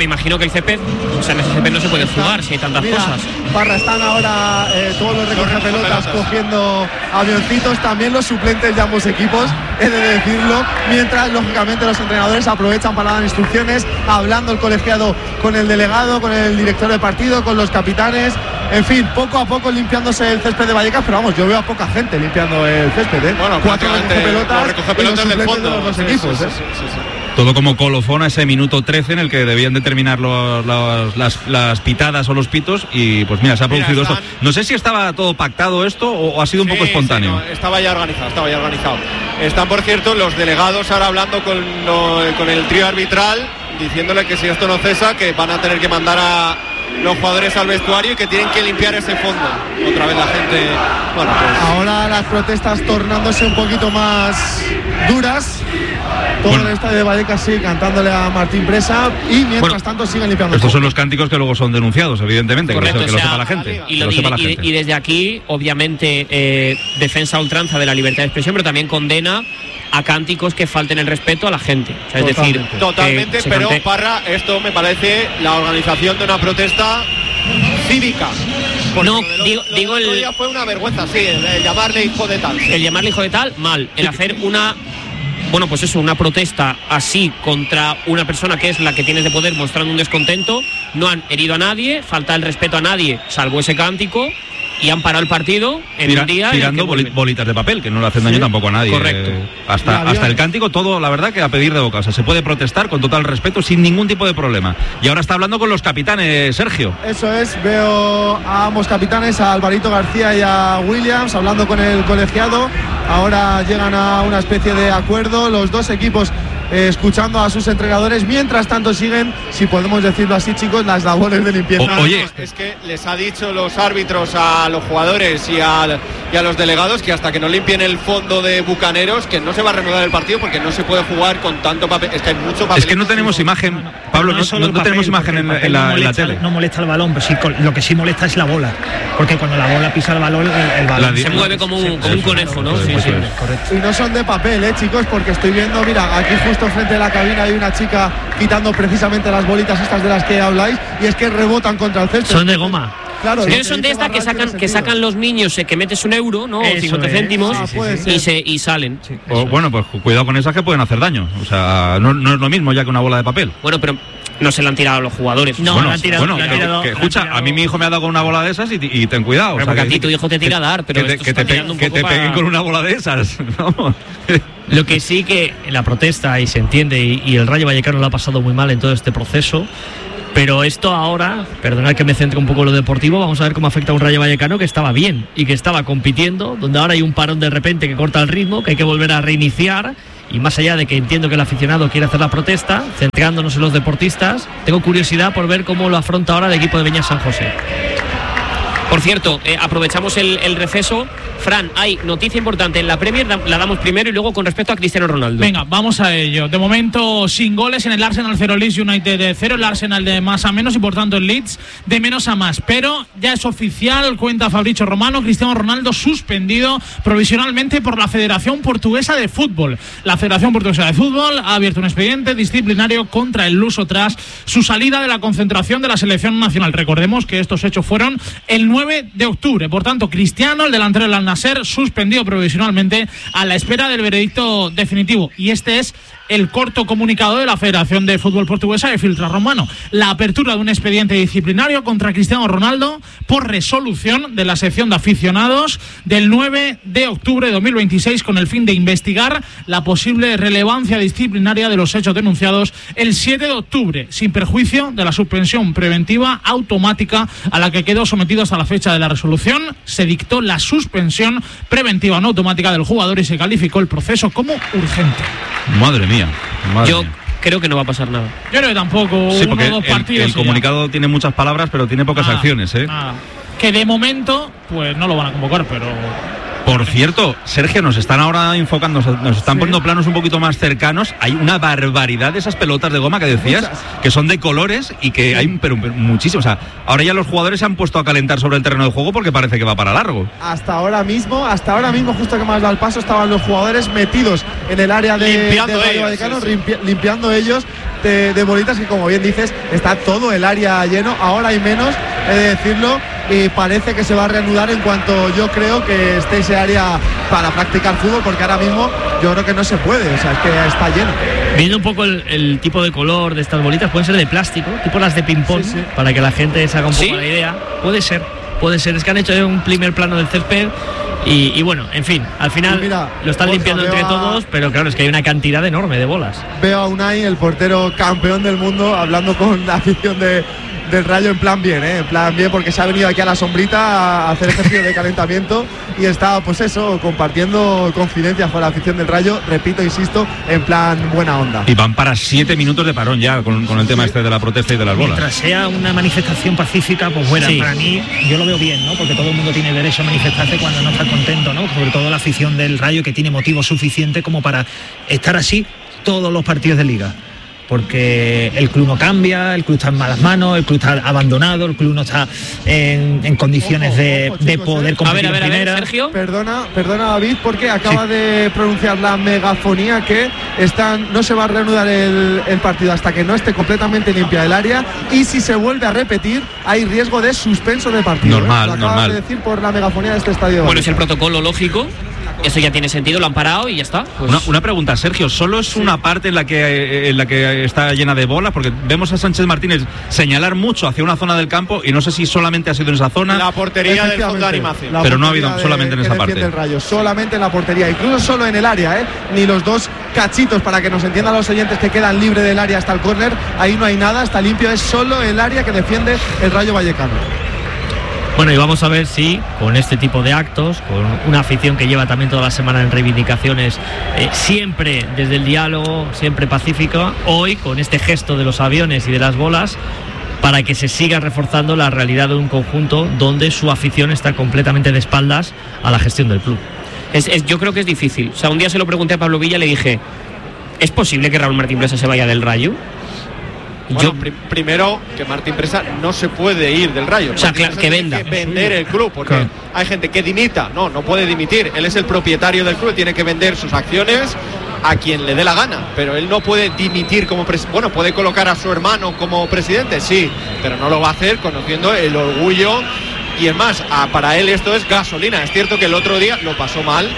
imagino que el césped, o sea, en ese césped no se puede jugar si hay tantas cosas. Parra, están ahora todos los recogepelotas cogiendo avioncitos, también los suplentes de ambos equipos, he de decirlo, mientras lógicamente los entrenadores aprovechan para dar instrucciones, hablando el colegiado con el delegado, con el director de partido, con los capitanes, en fin, poco a poco limpiándose el césped de Vallecas, pero vamos, yo veo a poca gente limpiando el césped, Bueno, 4 recogepelotas del fondo de los dos equipos, sí. Todo como colofón a ese minuto 13 en el que debían de terminar las pitadas o los pitos, y pues mira, se ha producido esto. No sé si estaba todo pactado esto o ha sido un poco espontáneo. No, estaba ya organizado. Están, por cierto, los delegados ahora hablando con el trío arbitral, diciéndole que si esto no cesa, que van a tener que mandar a los jugadores al vestuario y que tienen que limpiar ese fondo. Otra vez la gente, bueno, pues... Ahora las protestas tornándose un poquito más duras. Todo el estadio de Vallecas sigue cantándole a Martín Presa y mientras tanto siguen limpiando. Estos son los cánticos que luego son denunciados, evidentemente. Correcto, que lo sepa la gente. Y desde aquí, obviamente, defensa a ultranza de la libertad de expresión, pero también condena a cánticos que falten el respeto a la gente. O sea, es decir, totalmente, pero Parra, esto me parece la organización de una protesta cívica. No, digo el día fue una vergüenza, sí, el llamarle hijo de tal. El llamarle hijo de tal, mal. El hacer una protesta así contra una persona que es la que tienes de poder, mostrando un descontento. No han herido a nadie, falta el respeto a nadie, salvo ese cántico, y han parado el partido en un día tirando bolitas de papel, que no le hacen daño tampoco a nadie. Correcto. Hasta el cántico, todo, la verdad, que a pedir de boca. O sea, se puede protestar con total respeto, sin ningún tipo de problema. Y ahora está hablando con los capitanes, Sergio. Eso es, veo a ambos capitanes, a Alvarito García y a Williams, hablando con el colegiado. Ahora llegan a una especie de acuerdo los dos equipos, escuchando a sus entrenadores. Mientras tanto siguen, si podemos decirlo así, chicos, las labores de limpieza. Oye, es que les ha dicho los árbitros a los jugadores y a los delegados que hasta que no limpien el fondo de Bucaneros, que no se va a reanudar el partido, porque no se puede jugar con tanto papel. Es que hay mucho papel. Es que no tenemos imagen, Pablo, no tenemos imagen en la tele. No molesta el balón, pero sí, lo que sí molesta es la bola, porque cuando la bola pisa el balón se mueve como un conejo, ¿no? Sí, correcto. Y no son de papel, chicos, porque estoy viendo, mira, aquí justo frente a la cabina hay una chica quitando precisamente las bolitas estas de las que habláis, y es que rebotan contra el césped. Son de goma. Claro, son de estas que sacan los niños, que metes €1 ¿no? O 50 céntimos y salen. Sí, bueno, pues cuidado con esas que pueden hacer daño. O sea, no es lo mismo ya que una bola de papel. Bueno, pero no se la han tirado a los jugadores. No, bueno, la han tirado. Escucha, a mí mi hijo me ha dado con una bola de esas y ten cuidado. Pero porque a ti tu hijo te tira a dar, pero que te peguen con una bola de esas. Vamos. Lo que sí que la protesta, y se entiende, y el Rayo Vallecano lo ha pasado muy mal en todo este proceso. Pero esto ahora, perdonad que me centre un poco en lo deportivo, vamos a ver cómo afecta a un Rayo Vallecano que estaba bien y que estaba compitiendo, donde ahora hay un parón de repente que corta el ritmo, que hay que volver a reiniciar. Y más allá de que entiendo que el aficionado quiere hacer la protesta, centrándonos en los deportistas, tengo curiosidad por ver cómo lo afronta ahora el equipo de Beñas San José. Por cierto, aprovechamos el receso. Fran, hay noticia importante en la Premier, la damos primero y luego con respecto a Cristiano Ronaldo. Venga, vamos a ello. De momento, sin goles en el Arsenal 0, Leeds United de 0, el Arsenal de más a menos y por tanto el Leeds de menos a más. Pero ya es oficial, cuenta Fabrizio Romano, Cristiano Ronaldo suspendido provisionalmente por la Federación Portuguesa de Fútbol. La Federación Portuguesa de Fútbol ha abierto un expediente disciplinario contra el luso tras su salida de la concentración de la selección nacional. Recordemos que estos hechos fueron el 9 de octubre. Por tanto, Cristiano, el delantero del Al-Nassr, suspendido provisionalmente a la espera del veredicto definitivo. Y este es el corto comunicado de la Federación de Fútbol Portuguesa de filtra Romano. La apertura de un expediente disciplinario contra Cristiano Ronaldo por resolución de la sección de aficionados del 9 de octubre de 2026 con el fin de investigar la posible relevancia disciplinaria de los hechos denunciados el 7 de octubre, sin perjuicio de la suspensión preventiva automática a la que quedó sometido hasta la fecha de la resolución. Se dictó la suspensión preventiva no automática del jugador y se calificó el proceso como urgente. Madre mía. Yo creo que no va a pasar nada. Yo creo que tampoco. Sí, porque el comunicado tiene muchas palabras, pero tiene pocas acciones, ¿eh? Que de momento, pues no lo van a convocar, pero Por cierto, Sergio, nos están ahora enfocando, nos están poniendo planos un poquito más cercanos. Hay una barbaridad de esas pelotas de goma que decías, que son de colores y que hay pero muchísimos. O sea, ahora ya los jugadores se han puesto a calentar sobre el terreno de juego porque parece que va para largo. Hasta ahora mismo, justo que me has dado el paso, estaban los jugadores metidos en el área de Rayo Vallecano, limpiando ellos de bolitas, que como bien dices, está todo el área lleno. Ahora hay menos, he de decirlo, y parece que se va a reanudar en cuanto yo creo que esté ese área para practicar fútbol, porque ahora mismo yo creo que no se puede, o sea, es que está lleno. Viendo un poco el tipo de color de estas bolitas, pueden ser de plástico, tipo las de ping-pong, para que la gente se haga un poco la idea. Puede ser, es que han hecho un primer plano del césped. Y bueno, en fin, al final lo están limpiando entre todos, pero claro, es que hay una cantidad enorme de bolas. Veo a Unai, el portero campeón del mundo, hablando con la afición del Rayo en plan bien, porque se ha venido aquí a la sombrita a hacer ejercicio de calentamiento y está, pues eso, compartiendo confidencias con la afición del Rayo, repito, insisto, en plan buena onda. Y van para 7 minutos de parón ya con el tema este de la protesta y de las bolas. Mientras sea una manifestación pacífica, pues bueno, para mí yo lo veo bien, ¿no? Porque todo el mundo tiene derecho a manifestarse cuando no está contento, ¿no? Sobre todo la afición del Rayo, que tiene motivos suficientes como para estar así todos los partidos de Liga. Porque el club no cambia, el club está en malas manos, el club está abandonado, el club no está en condiciones de poder competir en primera. Sergio. Perdona David, porque acaba de pronunciar la megafonía que no se va a reanudar el partido hasta que no esté completamente limpia el área, y si se vuelve a repetir hay riesgo de suspenso de partido. Normal. Lo acaba de decir por la megafonía de este estadio. Bueno, es el protocolo lógico. Eso ya tiene sentido, lo han parado y ya está. Pues... Una pregunta, Sergio, ¿solo es una parte en la que está llena de bolas? Porque vemos a Sánchez Martínez señalar mucho hacia una zona del campo y no sé si solamente ha sido en esa zona. La portería del fondo de animación. Pero no ha habido solamente en esa parte. El Rayo, solamente en la portería, incluso solo en el área, ni los dos cachitos, para que nos entiendan los oyentes, que quedan libres del área hasta el córner, ahí no hay nada, está limpio, es solo el área que defiende el Rayo Vallecano. Bueno, y vamos a ver si con este tipo de actos, con una afición que lleva también toda la semana en reivindicaciones, siempre desde el diálogo, siempre pacífico, hoy con este gesto de los aviones y de las bolas, para que se siga reforzando la realidad de un conjunto donde su afición está completamente de espaldas a la gestión del club. Yo creo que es difícil. O sea, un día se lo pregunté a Pablo Villa, le dije, ¿es posible que Raúl Martín Presa se vaya del Rayo? Bueno, primero que Martín Presa no se puede ir del Rayo. O sea, claro, que venda. Tiene que vender el club, porque hay gente que dimita. No puede dimitir. Él es el propietario del club, tiene que vender sus acciones a quien le dé la gana. Pero él no puede dimitir como presidente. Bueno, puede colocar a su hermano como presidente, sí, pero no lo va a hacer conociendo el orgullo. Y es más, para él esto es gasolina. Es cierto que el otro día lo pasó mal,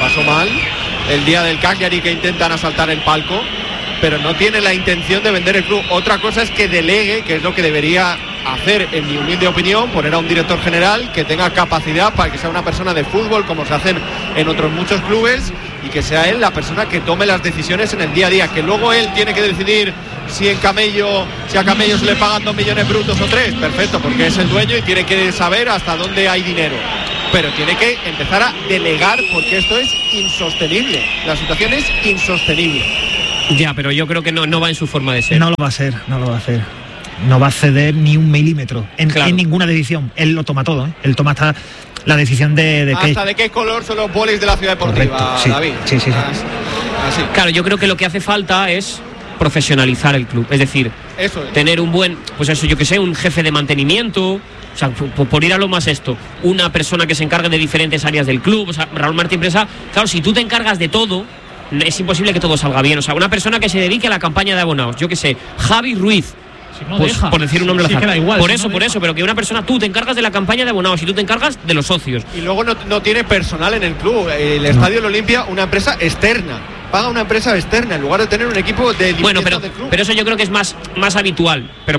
el día del Cagliari, que intentan asaltar el palco, pero no tiene la intención de vender el club. Otra cosa es que delegue, que es lo que debería hacer, en mi humilde opinión, poner a un director general que tenga capacidad para que sea una persona de fútbol, como se hacen en otros muchos clubes, y que sea él la persona que tome las decisiones en el día a día, que luego él tiene que decidir si a Camello se le pagan 2 millones brutos o 3, perfecto, porque es el dueño y tiene que saber hasta dónde hay dinero. Pero tiene que empezar a delegar, porque esto es insostenible. La situación es insostenible. Ya, pero yo creo que no va en su forma de ser. No lo va a hacer. No va a ceder ni un milímetro en ninguna decisión. Él lo toma todo, Él toma hasta la decisión de hasta de qué color son los bolis de la ciudad deportiva. Correcto, sí. David. Sí. Así. Claro, yo creo que lo que hace falta es profesionalizar el club. Es decir, tener un buen, pues eso, yo que sé, un jefe de mantenimiento. O sea, por ir a lo más una persona que se encargue de diferentes áreas del club. O sea, Raúl Martín Presa, claro, si tú te encargas de todo, es imposible que todo salga bien. O sea, una persona que se dedique a la campaña de abonados, yo que sé, Javi Ruiz, no pues, deja. por decir un nombre Sí, queda igual, por si eso, no deja. pero que una persona, tú te encargas de la campaña de abonados y tú te encargas de los socios. Y luego no tiene personal en el club. El estadio lo limpia una empresa externa. Paga una empresa externa en lugar de tener un equipo de limpieza del club. Pero eso yo creo que es más habitual. Pero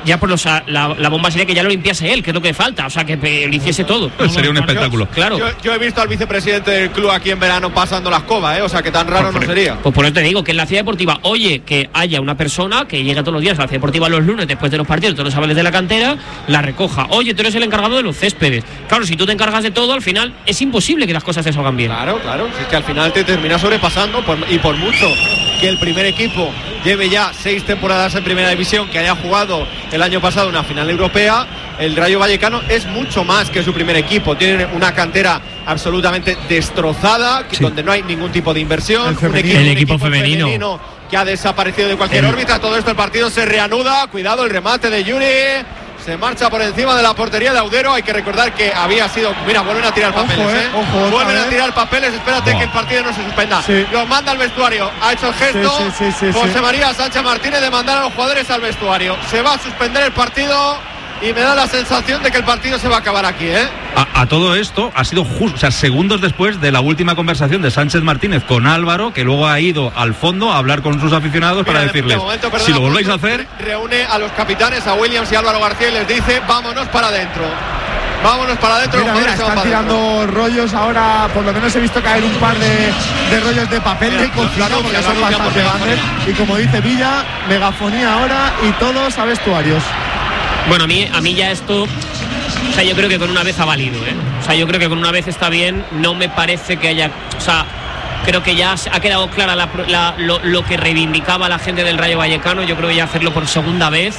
la bomba sería que ya lo limpiase él, que es lo que falta. O sea, que lo hiciese todo. Sería un espectáculo. Claro. Yo he visto al vicepresidente del club aquí en verano pasando la escoba, O sea, que tan raro no sería. Pues por eso te digo que en la ciudad deportiva, que haya una persona que llegue todos los días a la ciudad deportiva los lunes después de los partidos, todos los chavales de la cantera, la recoja. Oye, tú eres el encargado de los céspedes. Claro, si tú te encargas de todo, al final es imposible que las cosas te salgan bien. Claro. Si es que al final te terminas sobrepasando, pues y por mucho que el primer equipo lleve ya 6 temporadas en primera división, que haya jugado el año pasado una final europea, el Rayo Vallecano es mucho más que su primer equipo. Tienen una cantera absolutamente destrozada, donde no hay ningún tipo de inversión, el equipo femenino que ha desaparecido de cualquier órbita. Todo esto, el partido se reanuda, cuidado el remate de Yuri, se marcha por encima de la portería de Audero. Hay que recordar que había sido, mira, vuelven a tirar papeles, vuelven a tirar papeles, espérate que el partido no se suspenda. Los manda al vestuario, ha hecho el gesto José María Sánchez Martínez de mandar a los jugadores al vestuario. Se va a suspender el partido y me da la sensación de que el partido se va a acabar aquí, A todo esto ha sido justo, o sea, segundos después de la última conversación de Sánchez Martínez con Álvaro, que luego ha ido al fondo a hablar con sus aficionados para decirles, si lo volvéis a hacer... Reúne a los capitanes, a Williams y Álvaro García, y les dice, vámonos para adentro. Vámonos para adentro. Mira, están tirando rollos ahora, por lo menos he visto caer un par de rollos de papel de conflano, porque son bastante grandes. Y como dice Villa, megafonía ahora y todos a vestuarios. Bueno, a mí ya esto, o sea, yo creo que con una vez ha valido, O sea, yo creo que con una vez está bien. No me parece que haya, o sea, creo que ya ha quedado clara lo que reivindicaba la gente del Rayo Vallecano. Yo creo que ya hacerlo por segunda vez,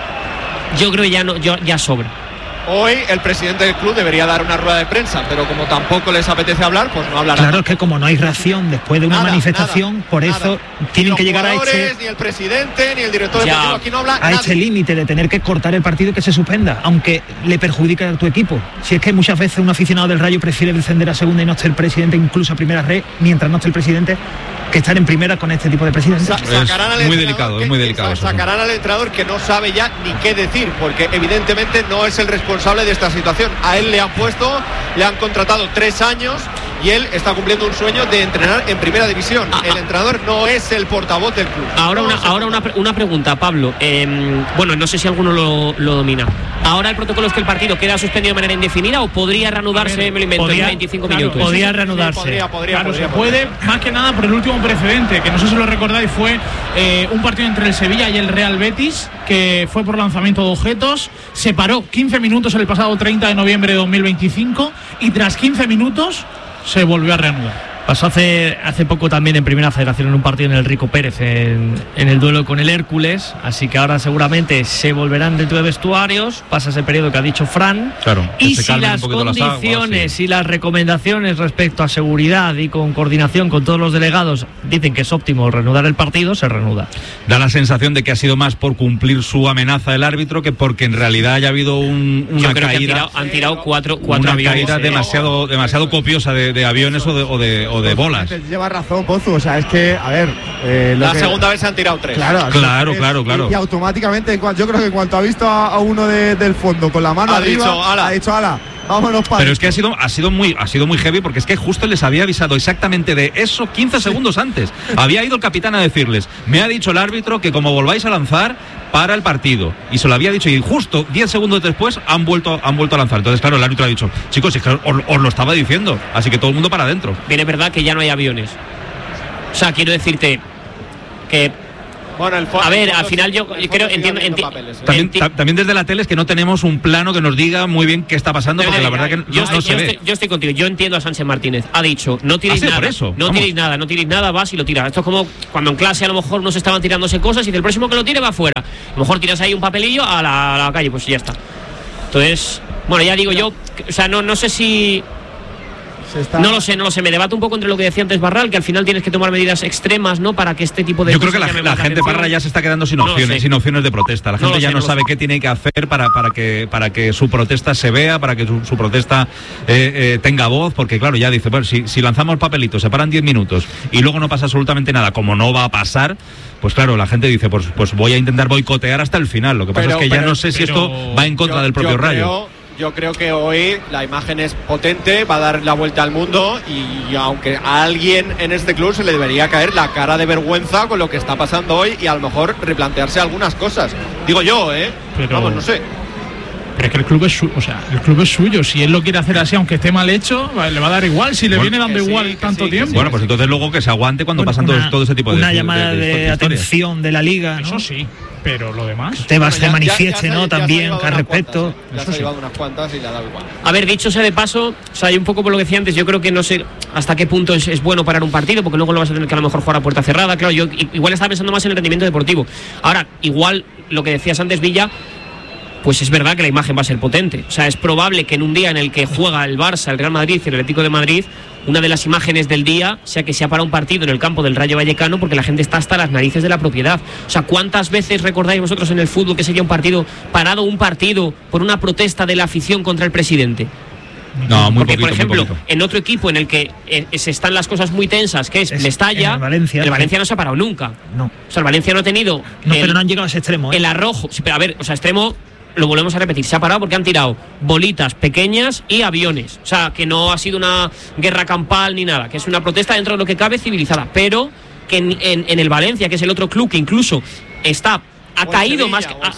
yo creo que ya sobra. Hoy el presidente del club debería dar una rueda de prensa, pero como tampoco les apetece hablar, pues no hablará. Claro, es que como no hay reacción después de una manifestación, por eso tienen que llegar a ni el presidente, ni el director deportivo aquí no habla. A este límite de tener que cortar el partido y que se suspenda, aunque le perjudique a tu equipo. Si es que muchas veces un aficionado del Rayo prefiere descender a segunda y no esté el presidente, incluso a primera red, mientras no esté el presidente, que estar en primera con este tipo de presidentes. Es muy delicado, sacarán al entrenador que no sabe ya ni qué decir, porque evidentemente no es el responsable de esta situación. A él le han contratado 3 años y él está cumpliendo un sueño de entrenar en primera división. El entrenador no es el portavoz del club. Ahora una pregunta, Pablo. Bueno, no sé si alguno lo domina. Ahora el protocolo es que el partido queda suspendido de manera indefinida, o podría reanudarse, me lo invento, en 25 minutos. Podría reanudarse. Se puede, más que nada por el último precedente, que no sé si lo recordáis, fue un partido entre el Sevilla y el Real Betis, que fue por lanzamiento de objetos. Se paró 15 minutos el pasado 30 de noviembre de 2025 y tras 15 minutos se volvió a reanudar. Pasó hace poco también en Primera Federación en un partido en el Rico Pérez en el duelo con el Hércules, así que ahora seguramente se volverán dentro de vestuarios, pasa ese periodo que ha dicho Fran, y si las condiciones y las recomendaciones respecto a seguridad y con coordinación con todos los delegados dicen que es óptimo reanudar el partido, se reanuda. Da la sensación de que ha sido más por cumplir su amenaza el árbitro que porque en realidad haya habido una caída. Han tirado cuatro una aviones. Caída demasiado copiosa de aviones o de bolas. Lleva razón, Pozu, o sea, es que, a ver... la segunda vez se han tirado 3. Claro. Y automáticamente, yo creo que en cuanto ha visto a uno del fondo con la mano arriba, ha dicho, ala, vámonos para... Pero es que ha sido muy heavy, porque es que justo les había avisado exactamente de eso 15 segundos antes. Había ido el capitán a decirles, me ha dicho el árbitro que como volváis a lanzar, para el partido, y se lo había dicho, y justo 10 segundos después han vuelto a lanzar. Entonces, claro, el árbitro ha dicho, chicos, es que os lo estaba diciendo, así que todo el mundo para adentro. Bien, es verdad que ya no hay aviones. O sea, quiero decirte que... Bueno, a ver, al final yo creo, entiendo. También desde la tele es que no tenemos un plano que nos diga muy bien qué está pasando, porque la verdad que no se ve. Yo estoy contigo, yo entiendo a Sánchez Martínez. Ha dicho, no tiréis nada, no tiréis nada, vas y lo tiras. Esto es como cuando en clase a lo mejor unos estaban tirándose cosas y el próximo que lo tire va afuera. A lo mejor tiras ahí un papelillo a la calle, pues ya está. Entonces, bueno, ya digo yo, o sea, no sé si... No lo sé, me debato un poco entre lo que decía antes Barral, que al final tienes que tomar medidas extremas, ¿no? Para que este tipo de... Yo creo que la gente Parra ya se está quedando sin opciones de protesta. La gente ya no sabe qué tiene que hacer para que su protesta se vea, para que su protesta tenga voz, porque claro, ya dice, bueno, si lanzamos papelitos, se paran 10 minutos y luego no pasa absolutamente nada, como no va a pasar, pues claro, la gente dice, pues voy a intentar boicotear hasta el final. Lo que pasa es que ya no sé si esto va en contra del propio Rayo. Yo creo que hoy la imagen es potente, va a dar la vuelta al mundo, y aunque a alguien en este club se le debería caer la cara de vergüenza con lo que está pasando hoy y a lo mejor replantearse algunas cosas. Digo yo, pero, vamos, no sé. Pero es que el club es suyo. Si él lo quiere hacer así, aunque esté mal hecho, le va a dar igual. Si le viene dando igual tanto tiempo. Bueno, pues entonces luego que se aguante cuando pasan todo ese tipo de llamada de atención de la Liga, ¿no? Eso sí. pero lo demás. Tebas se manifieste, ¿no? También al respecto. Ya se ha llevado unas cuantas y le ha dado igual. A ver, dicho sea de paso, o sea, hay un poco por lo que decía antes, yo creo que no sé hasta qué punto es bueno parar un partido, porque luego lo vas a tener que a lo mejor jugar a puerta cerrada. Claro, yo igual estaba pensando más en el rendimiento deportivo. Ahora, igual lo que decías antes, Villa, pues es verdad que la imagen va a ser potente. O sea, es probable que en un día en el que juega el Barça, el Real Madrid y el Atlético de Madrid, una de las imágenes del día sea que se ha parado un partido en el campo del Rayo Vallecano porque la gente está hasta las narices de la propiedad. O sea, ¿cuántas veces recordáis vosotros en el fútbol que sería un partido parado, un partido por una protesta de la afición contra el presidente? No, muy porque, poquito, por ejemplo, muy poquito. en otro equipo en el que se están las cosas muy tensas, que es Mestalla, el Valencia no se ha parado nunca. No. O sea, el Valencia no ha tenido pero no han llegado a ese extremo. el arrojo. Sí, pero a ver, o sea, extremo, lo volvemos a repetir, se ha parado porque han tirado bolitas pequeñas y aviones. O sea, que no ha sido una guerra campal ni nada, que es una protesta dentro de lo que cabe civilizada, pero que en el Valencia, que es el otro club que incluso ha caído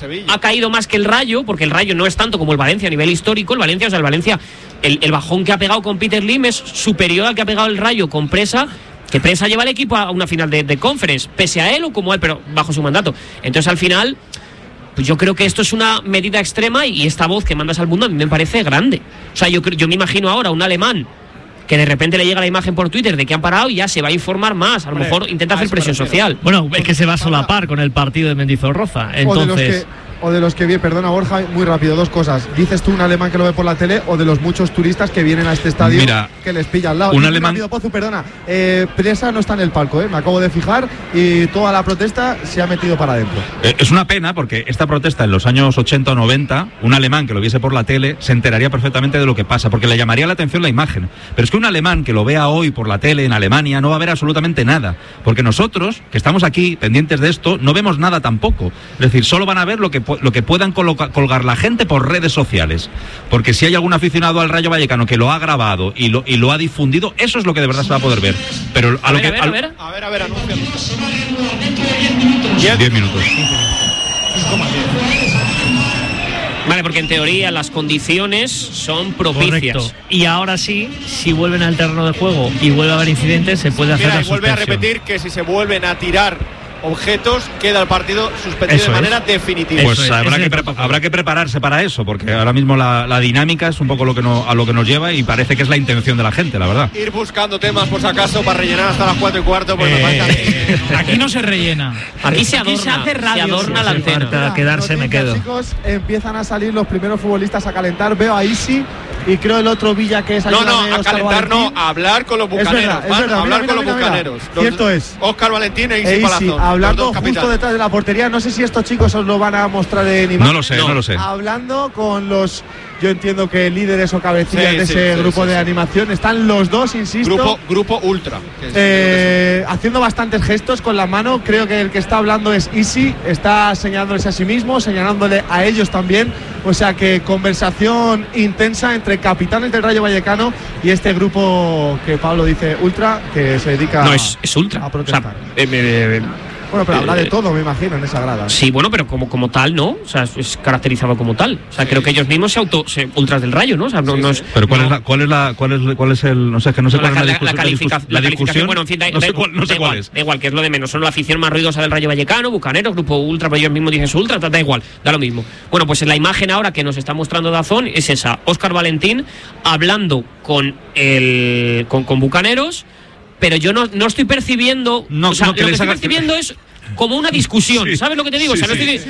más que el Rayo, porque el Rayo no es tanto como el Valencia a nivel histórico. El Valencia, el bajón que ha pegado con Peter Lim es superior al que ha pegado el Rayo con Presa, que Presa lleva al equipo a una final de Conference, pese a él o como él, pero bajo su mandato. Entonces, al final, pues yo creo que esto es una medida extrema y esta voz que mandas al mundo a mí me parece grande. O sea, yo me imagino ahora un alemán que de repente le llega la imagen por Twitter de que han parado y ya se va a informar más. A lo mejor intenta hacer presión social. Bueno, es que se va a solapar con el partido de Mendizorroza. Entonces, o de los que vienen, perdona Borja, muy rápido, dos cosas. ¿Dices tú un alemán que lo ve por la tele o de los muchos turistas que vienen a este estadio? Mira, que les pilla al lado? Un alemán. Rápido, Pozu, perdona. Presa no está en el palco, me acabo de fijar, y toda la protesta se ha metido para adentro. Es una pena porque esta protesta en los años 80 o 90, un alemán que lo viese por la tele se enteraría perfectamente de lo que pasa, porque le llamaría la atención la imagen. Pero es que un alemán que lo vea hoy por la tele en Alemania no va a ver absolutamente nada, porque nosotros, que estamos aquí pendientes de esto, no vemos nada tampoco. Es decir, solo van a ver lo que puedan colgar la gente por redes sociales, porque si hay algún aficionado al Rayo Vallecano que lo ha grabado y lo ha difundido, eso es lo que de verdad se va a poder ver. Pero a ver, anuncia. 10 minutos. Vale, porque en teoría las condiciones son propicias. Correcto. Y ahora sí, si vuelven al terreno de juego y vuelve a haber incidentes, se puede hacer la suspensión. Vuelve a repetir que si se vuelven a tirar objetos, queda el partido suspendido de manera definitiva. Pues habrá que prepararse para eso, porque ahora mismo la dinámica es un poco a lo que nos lleva y parece que es la intención de la gente, la verdad. Ir buscando temas por si acaso para rellenar hasta las 4:15, pues me parece aquí no se rellena. Aquí se hace radio, se adorna la antena. Para quedarse me quedo. Chicos, empiezan a salir los primeros futbolistas a calentar. Veo a Isi y creo el otro Villa que es a calentar, no, a hablar con los bucaneros. Es verdad, hablar con los bucaneros. Cierto es. Óscar Valentín e Isi Palazón. Hablando justo detrás de la portería, no sé si estos chicos os lo van a mostrar en imagen. No lo sé. Hablando con los, yo entiendo que líderes o cabecillas de ese grupo de animación, están los dos, insisto. Grupo Ultra. Haciendo bastantes gestos con la mano. Creo que el que está hablando es Isi, está señalándoles a sí mismo, señalándole a ellos también. O sea que conversación intensa entre capitanes del Rayo Vallecano y este grupo que Pablo dice Ultra, que se dedica es Ultra a protestar. O sea, bueno, pero habla de todo, me imagino, en esa grada. Sí, bueno, pero como tal, ¿no? O sea, es caracterizado como tal. O sea, creo que ellos mismos se ultras del Rayo, ¿no? O sea, no es. Pero cuál es el, no sé, que no sé cuál es la discusión. Bueno, en fin, no sé cuál es. Da igual, que es lo de menos. Son la afición más ruidosa del Rayo Vallecano, bucaneros, grupo Ultra, pero ellos mismos dicen su Ultra, da igual, da lo mismo. Bueno, pues en la imagen ahora que nos está mostrando Dazón es esa, Óscar Valentín hablando con bucaneros, pero yo no estoy percibiendo, lo que estoy percibiendo es como una discusión, ¿sabes lo que te digo? O sea, no estoy